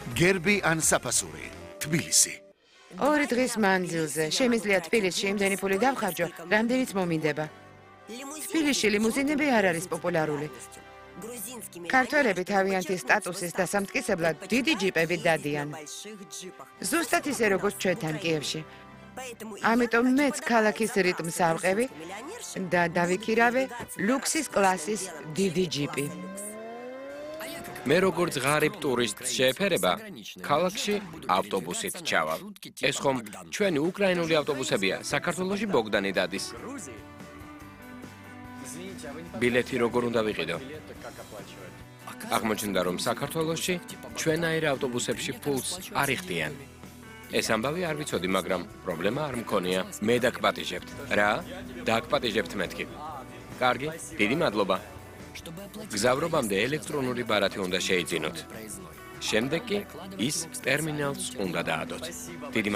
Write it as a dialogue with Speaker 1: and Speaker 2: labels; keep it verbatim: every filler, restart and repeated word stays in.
Speaker 1: გერბი ან საფასური, თბილისი.
Speaker 2: ორი დღის მანძილზე შემიძლია თბილისში იმდენი ფული დავხარჯო, რამდენიც მომინდება. თბილისში ლიმუზინები არ არის პოპულარული. ქართველები თავიანთი სტატუსის დასამტკიცებლად დიდი ჯიპებით დადიან. ზუსტად ისე როგორც ჩვენთან კიევში. ამიტომ მეც ქალაქის რიტმს ავყევი და დავიქირავე ლუქსის კლასის დიდი ჯიპი.
Speaker 3: მე როგორც ღარიბ ტურისტს შეეფერება, ქალაქში ავტობუსით ჩავალ. ეს ხომ ჩვენი უკრაინული ავტობუსებია, საქართველოში ბოგდანი დადის. ბილეთი როგორ უნდა ვიყიდო? აღმოჩნდა, რომ საქართველოში ჩვენაირ ავტობუსებში ფულს არ იხდიან. ეს ამბავი არ ვიცოდი, მაგრამ პრობლემა არ მქონია. მე დაგპატიჟებთ. რა? დაგპატიჟებთ მეთქი. კარგი, დიდი მადლობა. გზავრობამდე ელექტრონული ბარათი უნდა შეიძინოთ. შემდეგ კი ის ტერმინალს უნდა დაადოთ. დიდი